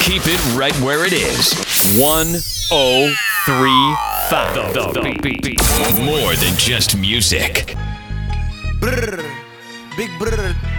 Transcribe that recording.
keep it right where it is. 1035. The beat. More than just music. Brr, big brr.